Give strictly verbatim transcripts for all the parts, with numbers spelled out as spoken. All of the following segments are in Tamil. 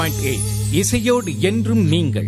இசையோடு என்றும் நீங்கள்.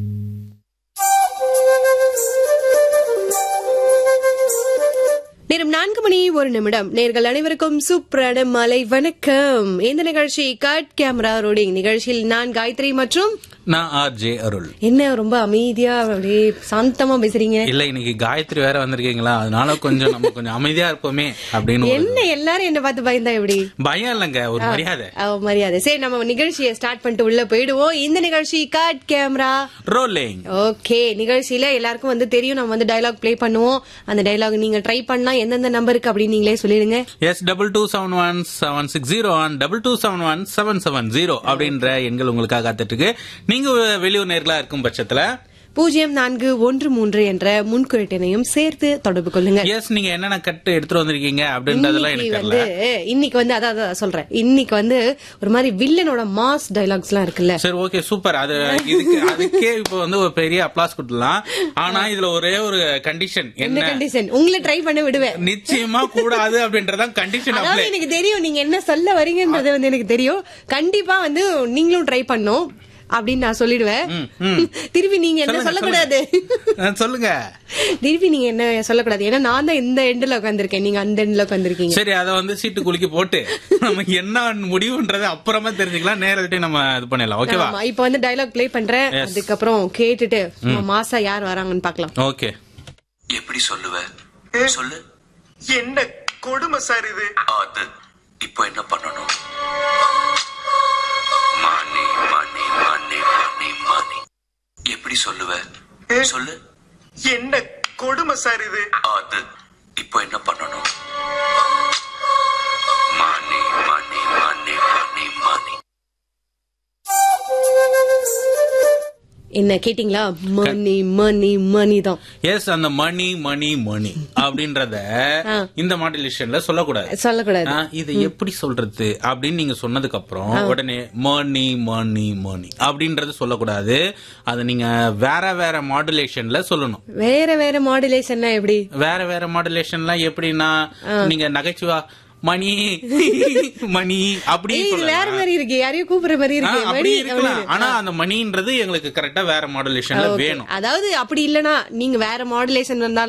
நேரம் நான்கு மணி ஒரு நிமிடம். நேர்கள் அனைவருக்கும் சூப்பரான மாலை வணக்கம். இந்த நிகழ்ச்சி கட் கேமரா ரோடிங் நிகழ்ச்சியில் நான் காயத்ரி மற்றும் நான் ஆர் ஜே அருள். என்ன ரொம்ப அமைதியா அப்படியே சாந்தமா பேசுறீங்க? இல்ல, இன்னைக்கு காயத்ரி வேற வந்திருக்கீங்களா, அதனால கொஞ்சம் நம்ம கொஞ்சம் அமைதியா இருப்போமே அப்படின்னு. என்ன எல்லாரும் என்ன பார்த்து பயந்தா எப்படி? பயம் இல்லங்க, ஒரு மரியாதை. மரியாதை. சரி, நம்ம நிகழ்ச்சியை ஸ்டார்ட் பண்ணிட்டு உள்ள போயிடுவோம். இந்த நிகழ்ச்சி கட் கேமரா ரோலிங். ஓகே, நிகழ்ச்சியில எல்லாருக்கும் வந்து தெரியும், நம்ம வந்து டயலாக் பிளே பண்ணுவோம். அந்த டயலாக் நீங்க ட்ரை பண்ணா எந்தெந்த நம்பருக்கு அப்படின்னு நீங்களே சொல்லிடுங்க. S double two seven one seven six zero one double two seven one seven seven zero அப்படின்ற எண்கள் உங்களுக்காக காத்துட்டு இருக்கு. நீங்க வெளியூர் நேர்களா இருக்கும் பட்சத்துல பூஜ்ஜியம் நான்கு ஒன்று மூன்று என்ற முன்குறிட்டினையும் சேர்த்து தொடர்பு கொள்ளுங்க. எஸ், நீங்க என்னென்ன கட்டு எடுத்துட்டு வந்திருக்கீங்க அப்படின்றதெல்லாம் எனக்கு தெரியல. இன்னைக்கு வந்து அதான் சொல்றேன், இன்னைக்கு வந்து ஒரு மாதிரி வில்லனோட மாஸ் டயலாக்ஸ் எல்லாம் இருக்குல்ல. சரி, ஓகே, சூப்பர். அது இதுக்கு அதுக்கே இப்ப வந்து ஒரு பெரிய அப்ளாஸ் கொடுக்கலாம். ஆனா இதுல ஒரே ஒரு கண்டிஷன். என்ன கண்டிஷன்? உங்களை ட்ரை பண்ண விடுவேன். நிச்சயமா கூடாது அப்படின்றதான் கண்டிஷன். அதாவது எனக்கு தெரியும் நீங்க என்ன சொல்ல வரீங்கன்றது வந்து எனக்கு தெரியும். கண்டிப்பா வந்து நீங்களும் ட்ரை பண்ணும் அப்படின்னு நான் சொல்லிடுவேன். திருப்பி நீங்க என்ன சொல்லக்கூடாது. சொல்லுங்க. திருப்பி நீங்க என்ன சொல்லக்கூடாது. ஏன்னா நான் தான் இந்த எண்ட்ல உட்காந்துருக்கேன், நீங்க அந்த எண்ட்ல உட்காந்துருக்கீங்க. சரி, அத வந்து சீட்டு குலுக்கி போட்டு நமக்கு என்ன முடிவுன்றது அப்புறமா தெரிஞ்சுக்கலாம். நேரத்தை நம்ம இது பண்ணிடலாம். ஓகேவா? இப்ப வந்து டயலாக் பிளே பண்றேன், அதுக்கப்புறம் கேட்டுட்டு மாசா யார் வராங்கன்னு பாக்கலாம். ஓகே. எப்படி சொல்லுவ? சொல்லு. என்ன கொடுமை சார் இது? அது இப்போ என்ன பண்ணணும்? மானே மானே மானே மானே மானே. எப்படி சொல்லுவ? சொல்லு. என்ன கொடுமை சார் இது? அது இப்போ என்ன பண்ணணும்? மானே மானே மானே மானே மானே. என்ன கேட்டீங்களா? மணி மணி மணி தான். எஸ், அந்த மணி மணி மணி அப்படின்றத இந்த மாடுலேஷன்ல சொல்லக்கூடாது. சொல்லக்கூடாது. இதை எப்படி சொல்றது அப்படின்னு நீங்க சொன்னதுக்கு அப்புறம் உடனே மணி மணி மணி அப்படின்றது சொல்லக்கூடாது. அது நீங்க வேற வேற மாடுலேஷன்ல சொல்லணும். வேற வேற மாடுலேஷன்னா எப்படி? வேற வேற மாடுலேஷன்லாம் எப்படின்னா, நீங்க நகைச்சுவா மணி மணி அப்படி வேற மாதிரி இருக்கு, யாரையும் கூப்பிடுற மாதிரி இருக்கு. ஆனா அந்த மணின்றது எங்களுக்கு கரெக்டா வேற மாடுலேஷன்ல வேணும். அதாவது அப்படி இல்லனா நீங்க வேற மாடுலேஷன் வந்தாலும்